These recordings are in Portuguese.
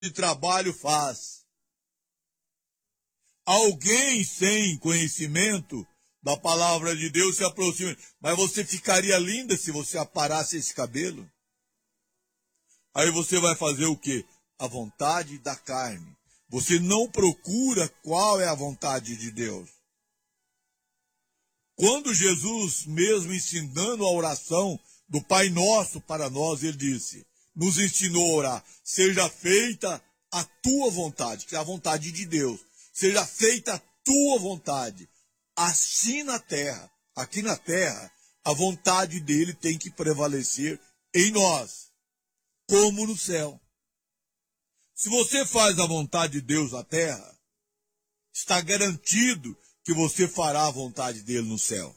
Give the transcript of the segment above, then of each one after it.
de trabalho faz. Alguém sem conhecimento da palavra de Deus se aproxima. Mas você ficaria linda se você aparasse esse cabelo. Aí você vai fazer o quê? A vontade da carne. Você não procura qual é a vontade de Deus. Quando Jesus, mesmo ensinando a oração do Pai Nosso para nós, ele disse, nos ensinou a orar, seja feita a tua vontade, que é a vontade de Deus. Seja feita a tua vontade, assim na terra. Aqui na terra, a vontade dele tem que prevalecer em nós, como no céu. Se você faz a vontade de Deus na terra, está garantido que você fará a vontade dele no céu.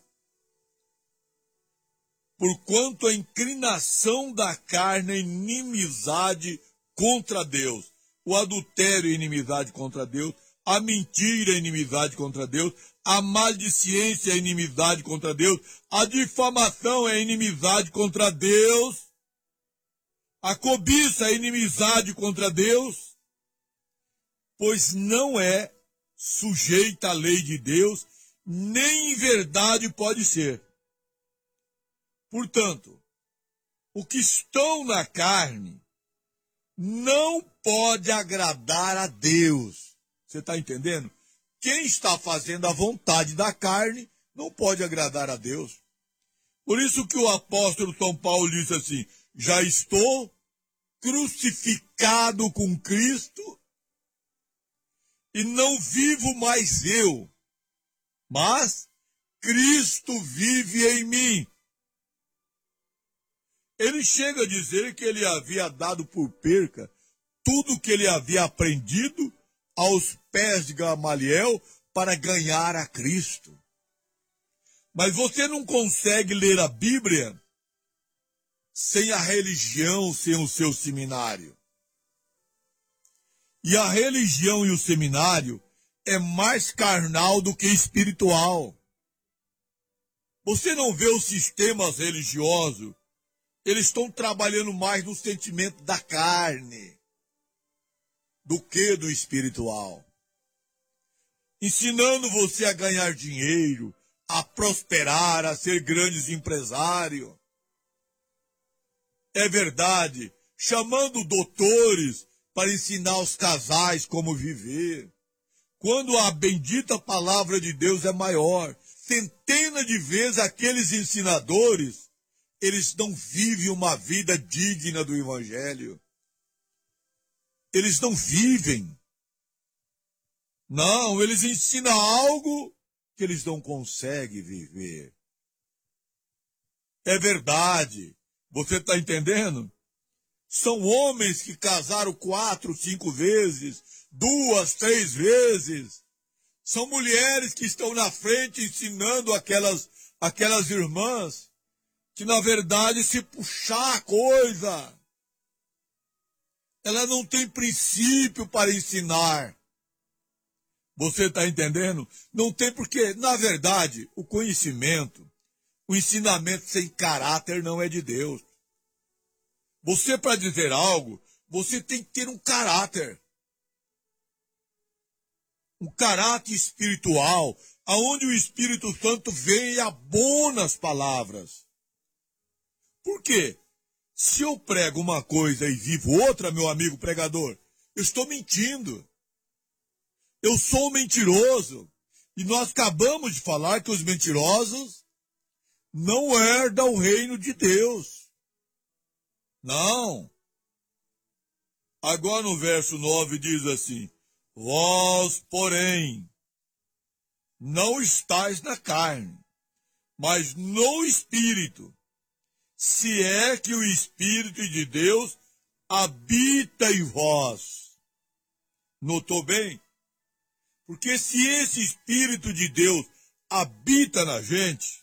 Porquanto a inclinação da carne é inimizade contra Deus. O adultério é inimizade contra Deus. A mentira é inimizade contra Deus. A maldicência é inimizade contra Deus. A difamação é inimizade contra Deus. A cobiça é inimizade contra Deus. Pois não é sujeita à lei de Deus, nem em verdade pode ser. Portanto, o que estão na carne não pode agradar a Deus. Você está entendendo? Quem está fazendo a vontade da carne não pode agradar a Deus. Por isso que o apóstolo São Paulo disse assim, já estou crucificado com Cristo e não vivo mais eu, mas Cristo vive em mim. Ele chega a dizer que ele havia dado por perca tudo o que ele havia aprendido aos pés de Gamaliel para ganhar a Cristo. Mas você não consegue ler a Bíblia sem a religião, sem o seu seminário. E a religião e o seminário é mais carnal do que espiritual. Você não vê os sistemas religiosos, eles estão trabalhando mais no sentimento da carne do que do espiritual. Ensinando você a ganhar dinheiro, a prosperar, a ser grandes empresários. É verdade, chamando doutores para ensinar os casais como viver. Quando a bendita palavra de Deus é maior, centenas de vezes aqueles ensinadores, eles não vivem uma vida digna do Evangelho. Eles não vivem. Não, eles ensinam algo que eles não conseguem viver. É verdade. Você está entendendo? São homens que casaram 4, 5 vezes, 2, 3 vezes. São mulheres que estão na frente ensinando aquelas irmãs que, na verdade, se puxar a coisa, ela não tem princípio para ensinar. Você está entendendo? Não tem porque, na verdade, o conhecimento, o ensinamento sem caráter não é de Deus. Você, para dizer algo, você tem que ter um caráter. Um caráter espiritual, aonde o Espírito Santo vem e abona as palavras. Por quê? Se eu prego uma coisa e vivo outra, meu amigo pregador, eu estou mentindo. Eu sou mentiroso. E nós acabamos de falar que os mentirosos não herdam o reino de Deus. Não. Agora no verso 9 diz assim, vós, porém, não estáis na carne, mas no Espírito, se é que o Espírito de Deus habita em vós. Notou bem? Porque se esse Espírito de Deus habita na gente,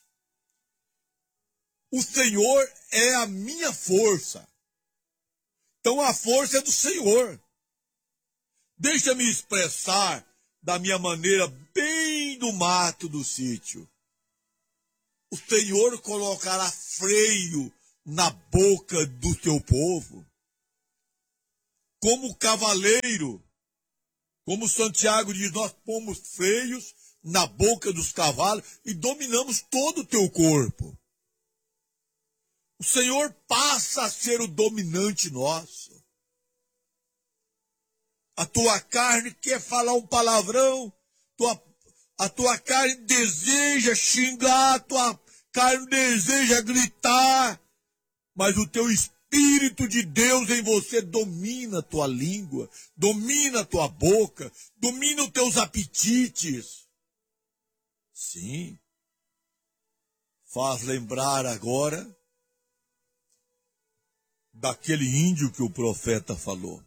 o Senhor é a minha força. Então a força é do Senhor. Deixa-me expressar da minha maneira bem do mato do sítio. O Senhor colocará freio na boca do seu povo. como cavaleiro, como Santiago diz, nós pomos freios na boca dos cavalos e dominamos todo o teu corpo. O Senhor passa a ser o dominante nosso. A tua carne quer falar um palavrão, a tua carne deseja xingar, a tua carne deseja gritar, mas o teu Espírito de Deus em você domina a tua língua, domina a tua boca, domina os teus apetites. Sim. Faz lembrar agora daquele índio que o profeta falou.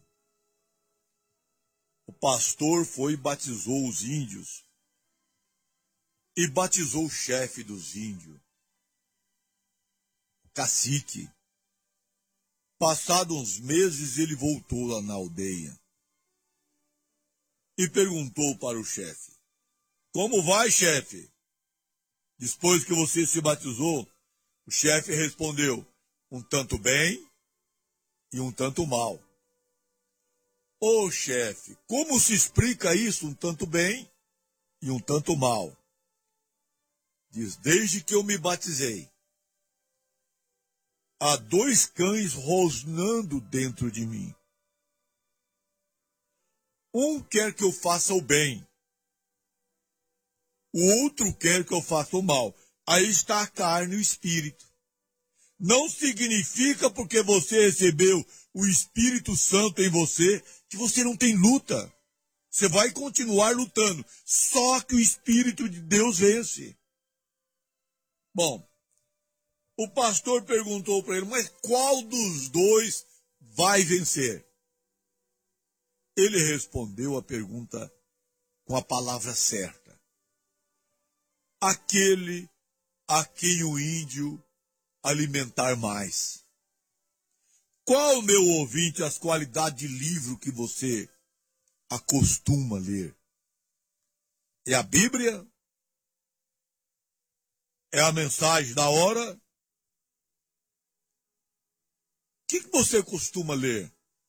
O pastor foi e batizou os índios. E batizou o chefe dos índios, o cacique. Passados uns meses, ele voltou lá na aldeia e perguntou para o chefe: como vai, chefe? Depois que você se batizou, o chefe respondeu: um tanto bem e um tanto mal. Ô chefe, como se explica isso, um tanto bem e um tanto mal? Diz: desde que eu me batizei, há 2 cães rosnando dentro de mim. Um quer que eu faça o bem, o outro quer que eu faça o mal. Aí está a carne e o espírito. Não significa porque você recebeu o Espírito Santo em você que você não tem luta. Você vai continuar lutando, só que o Espírito de Deus vence. Bom, o pastor perguntou para ele: mas qual dos dois vai vencer? Ele respondeu a pergunta com a palavra certa: aquele a quem o índio alimentar mais. Qual, meu ouvinte, as qualidades de livro que você acostuma ler? É a Bíblia? É a mensagem da hora? O que você costuma ler?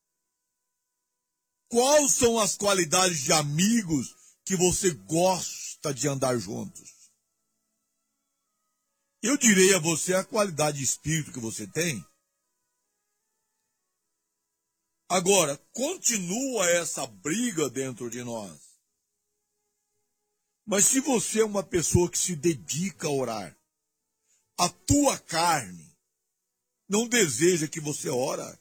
Quais são as qualidades de amigos que você gosta de andar juntos? Eu direi a você a qualidade de espírito que você tem. Agora, continua essa briga dentro de nós. Mas se você é uma pessoa que se dedica a orar, a tua carne não deseja que você ora.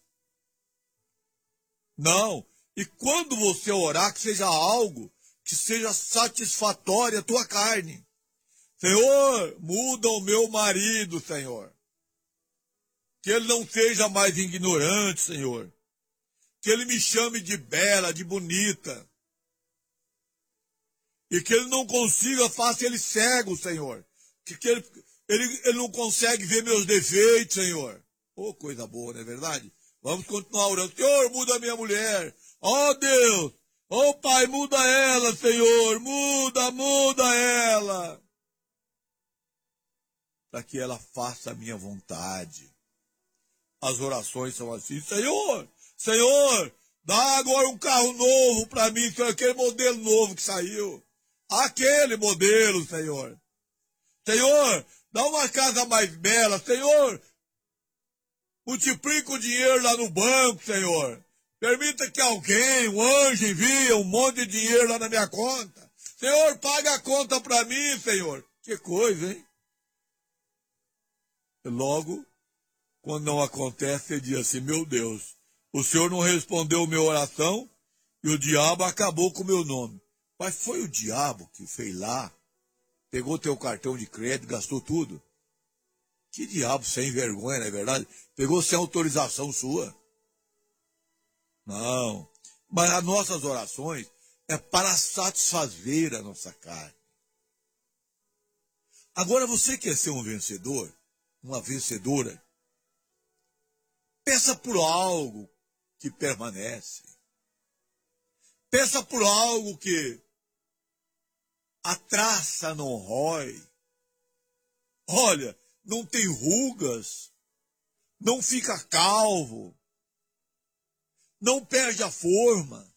Não. E quando você orar, que seja algo que seja satisfatório à tua carne. Senhor, muda o meu marido, Senhor. Que ele não seja mais ignorante, Senhor. Que ele me chame de bela, de bonita. E que ele não consiga, faça ele cego, Senhor. Que ele não consegue ver meus defeitos, Senhor. Oh, coisa boa, não é verdade? Vamos continuar orando. Senhor, muda a minha mulher. Oh, Deus. Oh, Pai, muda ela, Senhor. Muda ela. Para que ela faça a minha vontade. As orações são assim: Senhor, dá agora um carro novo para mim, Senhor, aquele modelo novo que saiu. Aquele modelo, Senhor. Senhor, dá uma casa mais bela. Senhor, multiplica o dinheiro lá no banco, Senhor. Permita que alguém, um anjo, envie um monte de dinheiro lá na minha conta. Senhor, paga a conta para mim, Senhor. Que coisa, hein? Logo, quando não acontece, você diz assim: meu Deus, o Senhor não respondeu a minha oração e o diabo acabou com o meu nome. Mas foi o diabo que fez lá, pegou teu cartão de crédito, gastou tudo. Que diabo sem vergonha, não é verdade? Pegou sem autorização sua. Não. Mas as nossas orações é para satisfazer a nossa carne. Agora, você quer ser um vencedor, uma vencedora? Peça por algo que permanece. Peça por algo que a traça não rói. Olha, não tem rugas, não fica calvo, não perde a forma,